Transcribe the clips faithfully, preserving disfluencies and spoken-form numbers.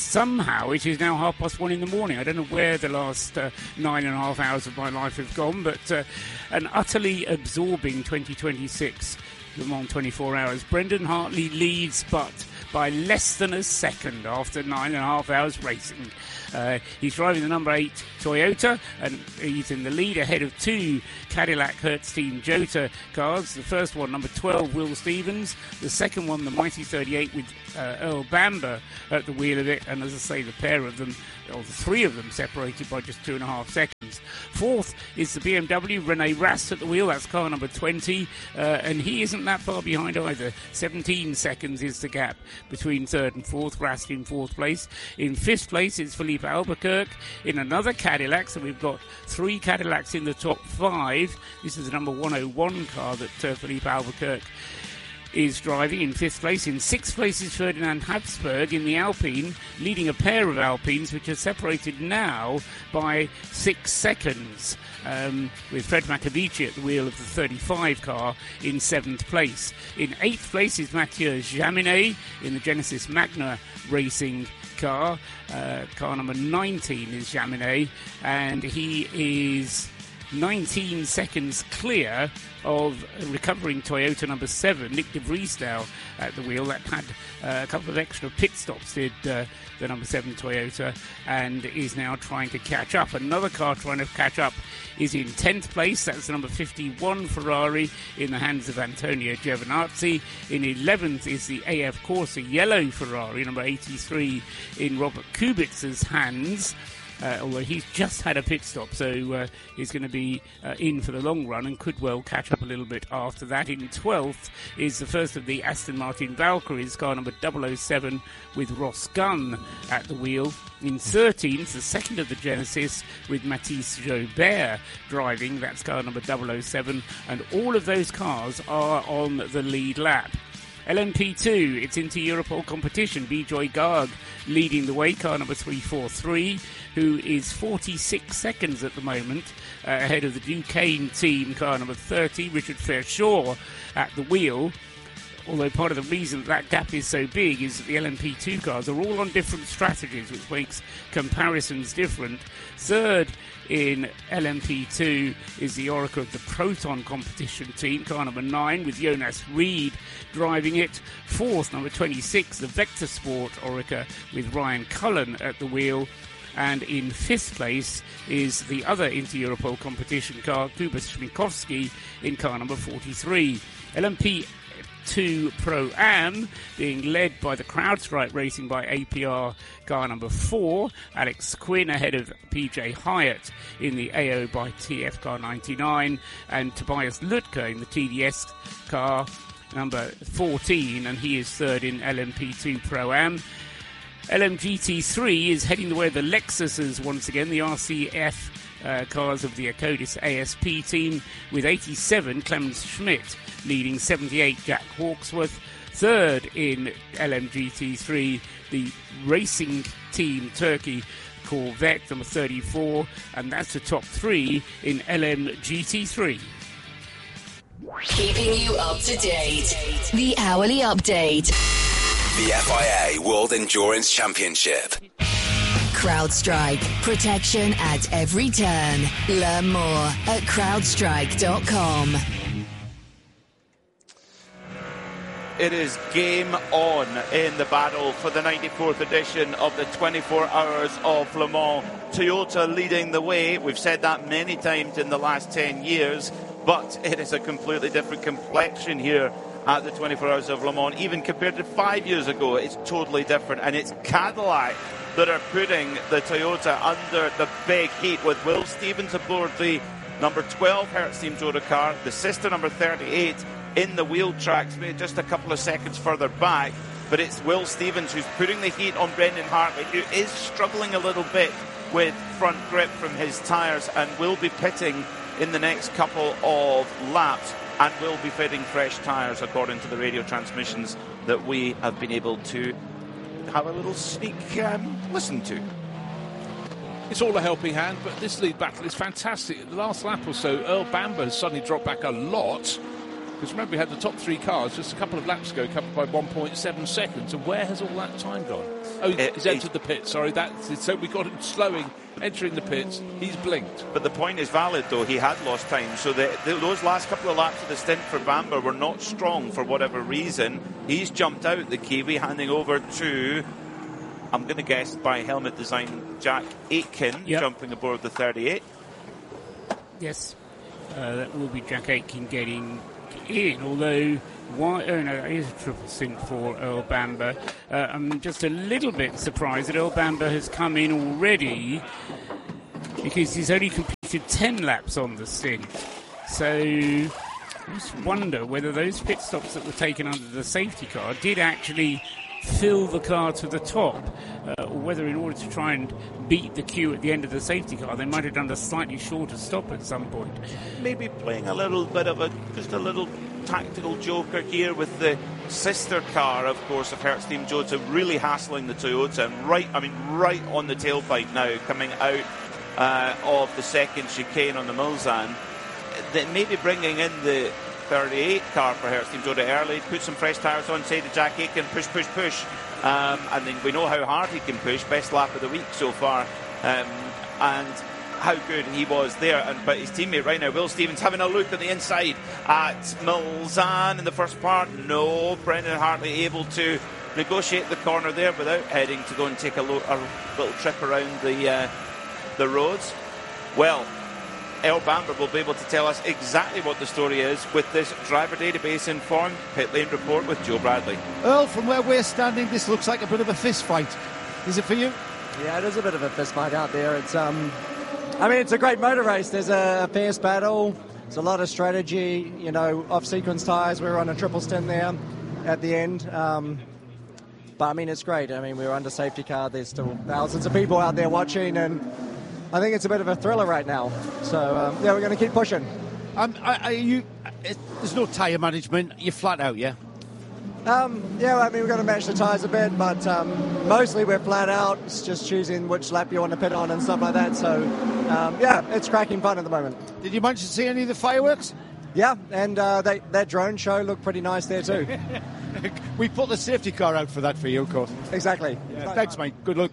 somehow it is now half past one in the morning. I don't know where the last uh, nine and a half hours of my life have gone, but uh, an utterly absorbing twenty twenty-six Le Mans twenty-four hours. Brendan Hartley leads, but by less than a second after nine and a half hours racing. Uh, he's driving the number eight Toyota, and he's in the lead ahead of two Cadillac Hertz Team Jota cars. The first one, number twelve, Will Stevens. The second one, the mighty thirty-eight, with uh, Earl Bamber at the wheel of it. And as I say, the pair of them, or the three of them, separated by just two and a half seconds. Fourth is the B M W, Rene Rast at the wheel. That's car number twenty, uh, and he isn't that far behind either. seventeen seconds is the gap between third and fourth. Rast in fourth place. In fifth place is Felipe Albuquerque in another Cadillac, so we've got three Cadillacs in the top five. This is the number one oh one car that uh, Felipe Albuquerque is driving in fifth place. In sixth place is Ferdinand Habsburg in the Alpine, leading a pair of Alpines which are separated now by six seconds, um, with Fred Macavici at the wheel of the thirty-five car in seventh place. In eighth place is Mathieu Jaminet in the Genesis Magna Racing car. Uh, car number nineteen is Jaminet, and he is nineteen seconds clear of recovering Toyota number seven, Nick de Vriesdal, at the wheel. That had uh, a couple of extra pit stops, did uh, the number seven Toyota, and is now trying to catch up. Another car trying to catch up is in tenth place. That's the number fifty-one Ferrari in the hands of Antonio Giovinazzi. In eleventh is the A F Corsa yellow Ferrari, number eighty-three, in Robert Kubica's hands. Uh, although he's just had a pit stop, so uh, he's going to be uh, in for the long run and could well catch up a little bit after that. In twelfth is the first of the Aston Martin Valkyries, car number double oh seven, with Ross Gunn at the wheel. In thirteenth, the second of the Genesis, with Mathis Jobert driving. That's car number double oh seven, and all of those cars are on the lead lap. L M P two, it's into Europol competition. Bijoy Garg leading the way, car number three forty-three, who is forty-six seconds at the moment uh, ahead of the Duquesne team, car number thirty, Richard Verschoor at the wheel. Although part of the reason that, that gap is so big is that the L M P two cars are all on different strategies, which makes comparisons different. Third in L M P two is the Oracle of the Proton competition team, car number nine, with Jonas Reed driving it. Fourth, number twenty-six, the Vector Sport Orica, with Ryan Cullen at the wheel. And in fifth place is the other Inter-Europol competition car, Kuba Schminkowski, in car number forty-three. L M P two Pro-Am being led by the CrowdStrike Racing by A P R car number four. Alex Quinn ahead of P J Hyatt in the A O by T F car ninety-nine, and Tobias Lutke in the T D S car number fourteen, and he is third in L M P two Pro-Am. L M G T three is heading the way of the Lexuses once again, the R C F uh, cars of the Acodis A S P team, with eighty-seven, Clemens Schmidt leading, seventy-eight, Jack Hawksworth. Third in L M G T three, the Racing Team Turkey Corvette, number thirty-four, and that's the top three in L M G T three. Keeping you up to date. The Hourly Update. The F I A World Endurance Championship. CrowdStrike. Protection at every turn. Learn more at crowdstrike dot com. It is game on in the battle for the ninety-fourth edition of the twenty-four Hours of Le Mans. Toyota leading the way. We've said that many times in the last ten years, but it is a completely different complexion here at the twenty-four Hours of Le Mans. Even compared to five years ago, it's totally different. And it's Cadillac that are putting the Toyota under the big heat, with Will Stevens aboard the number twelve Hertz Team Toyota car, the sister number thirty-eight in the wheel tracks, maybe just a couple of seconds further back. But it's Will Stevens who's putting the heat on Brendan Hartley, who is struggling a little bit with front grip from his tyres and will be pitting in the next couple of laps, and will be fitting fresh tyres according to the radio transmissions that we have been able to have a little sneak um, listen to. It's all a helping hand, but this lead battle is fantastic. The last lap or so, Earl Bamber has suddenly dropped back a lot, Because remember, we had the top three cars just a couple of laps ago, covered by one point seven seconds. And where has all that time gone? Oh, it, he's entered the pit. Sorry, that's so we got him slowing, entering the pits. He's blinked. But the point is valid, though. He had lost time. So the, the, those last couple of laps of the stint for Bamber were not strong for whatever reason. He's jumped out, the Kiwi, handing over to, I'm going to guess, by helmet design, Jack Aitken, yep. jumping aboard the thirty-eight. Yes, uh, that will be Jack Aitken getting in, although why, oh no, it is a triple stint for Earl Bamber. Uh, I'm just a little bit surprised that Earl Bamber has come in already because he's only completed ten laps on the stint. So I just wonder whether those pit stops that were taken under the safety car did actually fill the car to the top, uh, or whether in order to try and beat the queue at the end of the safety car they might have done a slightly shorter stop at some point. Maybe playing a little bit of a just a little tactical joker here with the sister car, of course, of Hertz Team Toyota, really hassling the Toyota, and right I mean right on the tailpipe now, coming out uh, of the second chicane on the Mulsanne. That maybe bringing in the thirty-eight car for Hertz Team Toyota early, put some fresh tyres on, say to Jack Aitken, push, push, push. Um, and then we know how hard he can push, best lap of the week so far, um, and how good he was there. And but his teammate right now, Will Stevens, having a look on the inside at Mulsanne in the first part. No, Brendan Hartley able to negotiate the corner there without heading to go and take a, lo- a little trip around the uh, the roads. Well, Earl Bamber will be able to tell us exactly what the story is with this driver database informed pit lane report with Joe Bradley. Earl, from where we're standing, this looks like a bit of a fist fight. Is it for you? Yeah, it is a bit of a fist fight out there. It's um, I mean, it's a great motor race. There's a fierce battle. There's a lot of strategy. You know, off-sequence tyres. We were on a triple stint there at the end. Um, but I mean, it's great. I mean, we were under safety car. There's still thousands of people out there watching, and I think it's a bit of a thriller right now. So, um, yeah, we're going to keep pushing. Um, are, are you? It, there's no tyre management. You're flat out, yeah? Um, yeah, I mean, we're going to match the tyres a bit, but um, mostly we're flat out. It's just choosing which lap you want to pit on and stuff like that. So, um, yeah, it's cracking fun at the moment. Did you manage to see any of the fireworks? Yeah, and uh, they, that drone show looked pretty nice there too. We put the safety car out for that for you, of course. Exactly. Yeah, thanks, mate. Good luck.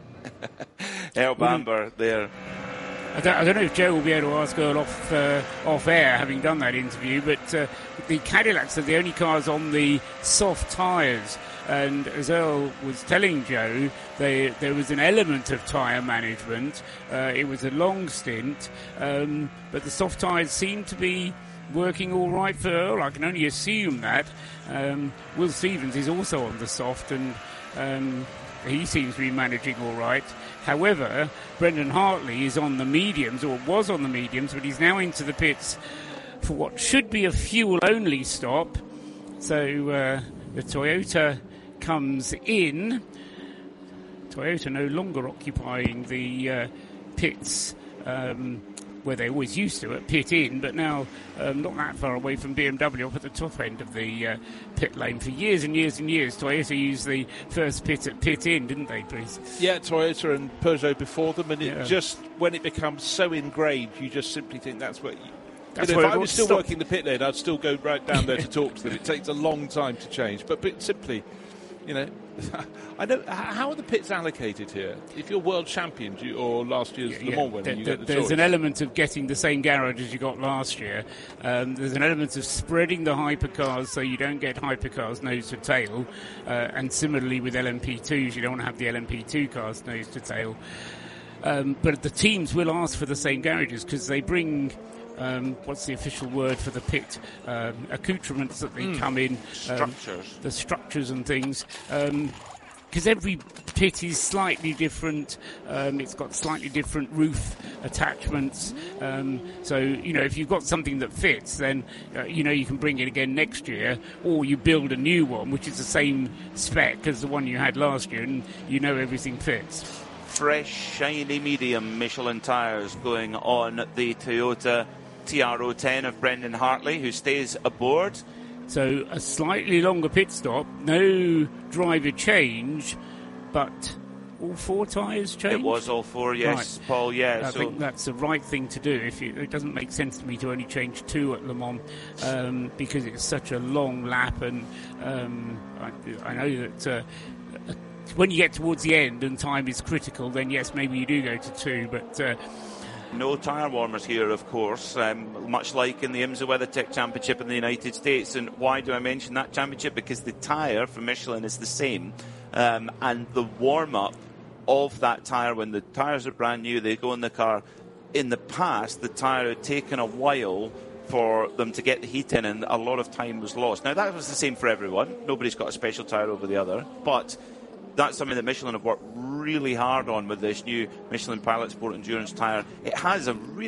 Earl Bamber there. I don't, I don't know if Joe will be able to ask Earl off, uh, off air, having done that interview, but uh, the Cadillacs are the only cars on the soft tyres. And as Earl was telling Joe, they, there was an element of tyre management. Uh, it was a long stint, um, but the soft tyres seemed to be working all right for Earl. I can only assume that. Um, Will Stevens is also on the soft, and um, he seems to be managing all right. However, Brendan Hartley is on the mediums, or was on the mediums, but he's now into the pits for what should be a fuel-only stop. So uh, the Toyota comes in. Toyota no longer occupying the uh, pits um, where they always used to, at pit in, but now um, not that far away from B M W, up at the top end of the uh, pit lane. For years and years and years, Toyota used the first pit at pit in, didn't they, please? Yeah, Toyota and Peugeot before them, and it Yeah. just, when it becomes so ingrained, you just simply think that's what you... That's You know, where if it I ought was to still stop. working the pit lane, I'd still go right down there to talk to them. It takes a long time to change. But, but simply, you know, I know, h- how are the pits allocated here? If you're world champion, do you, or last year's Le Mans winner, There- you there- get the there's choice. an element of getting the same garage as you got last year. Um, there's an element of spreading the hypercars so you don't get hypercars nose to tail. Uh, and similarly with L M P twos, you don't want to have the L M P two cars nose to tail. Um, but the teams will ask for the same garages because they bring... Um, what's the official word for the pit? Um, accoutrements that they Mm. come in. Um, Structures. the structures and things. Because every pit is slightly different. Um, it's got slightly different roof attachments. Um, so, you know, if you've got something that fits, then, uh, you know, you can bring it again next year. Or you build a new one, which is the same spec as the one you had last year, and you know everything fits. Fresh, shiny medium Michelin tyres going on the Toyota T R O ten of Brendan Hartley, who stays aboard. So a slightly longer pit stop, no driver change, but all four tyres changed? It was all four, yes, right. Paul, yeah. I so think that's the right thing to do. If you, it doesn't make sense to me to only change two at Le Mans um, because it's such a long lap, and um, I, I know that uh, when you get towards the end and time is critical, then yes, maybe you do go to two, but... Uh, No tyre warmers here, of course, um, much like in the IMSA WeatherTech Championship in the United States. And why do I mention that championship? Because the tyre for Michelin is the same. Um, and the warm-up of that tyre, when the tyres are brand new, they go in the car. In the past, the tyre had taken a while for them to get the heat in, and a lot of time was lost. Now, that was the same for everyone. Nobody's got a special tyre over the other. But that's something that Michelin have worked really hard on with this new Michelin Pilot Sport Endurance tyre. It has a really